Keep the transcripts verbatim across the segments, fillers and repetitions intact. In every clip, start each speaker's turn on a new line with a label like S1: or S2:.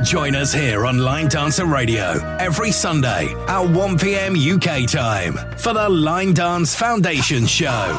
S1: Join us here on Line Dancer Radio every Sunday at one p.m. U K time for the Line Dance Foundation Show.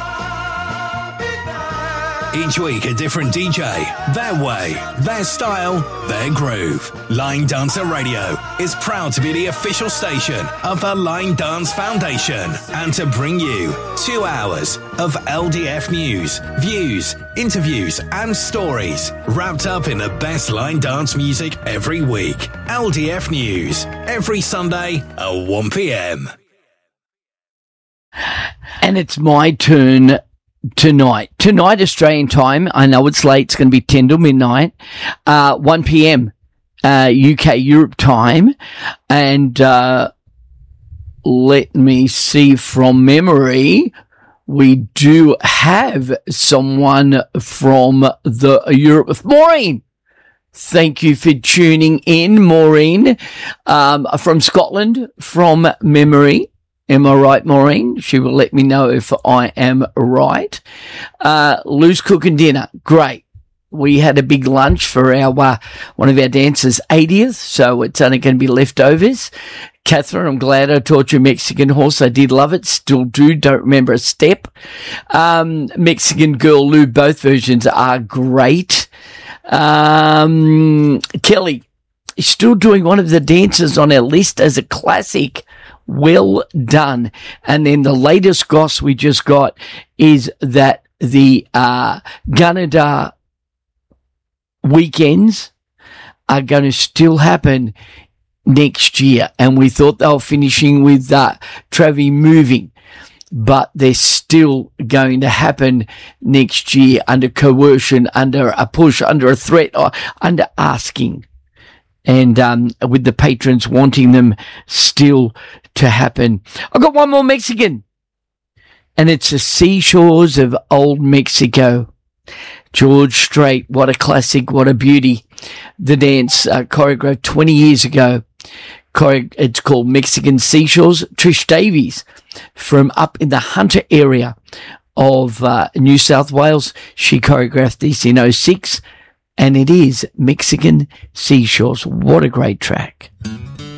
S1: Each week a different D J, their way, their style, their groove. Line Dancer Radio is proud to be the official station of the Line Dance Foundation and to bring you two hours of L D F news, views, interviews and stories wrapped up in the best line dance music every week. L D F News, every Sunday at one p.m.
S2: And it's my turn tonight. Tonight, Australian time. I know it's late. It's going to be ten till midnight. Uh, one p.m. Uh, U K, Europe time. And uh, let me see from memory. We do have someone from the Europe. Maureen! Thank you for tuning in, Maureen, um, from Scotland, from memory. Am I right, Maureen? She will let me know if I am right. Uh, Lou's cooking dinner. Great. We had a big lunch for our, uh, one of our dancers' eightieth, so it's only going to be leftovers. Catherine, I'm glad I taught you Mexican horse. I did love it. Still do. Don't remember a step. Um, Mexican Girl Lou, both versions are great. Um, Kelly is still doing one of the dances on our list as a classic. Well done. And then the latest goss we just got is that the uh, Gunnedah weekends are going to still happen next year. And we thought they were finishing with uh, Travi moving, but they're still going to happen next year under coercion, under a push, under a threat, or under asking. And um, with the patrons wanting them still to happen. I've got one more Mexican. And it's the Seashores of Old Mexico. George Strait, what a classic, what a beauty. The dance uh, choreographed twenty years ago. Chore- it's called Mexican Seashores. Trish Davies from up in the Hunter area of uh, New South Wales. She choreographed this in oh six. And it is Mexican Seashores. What a great track.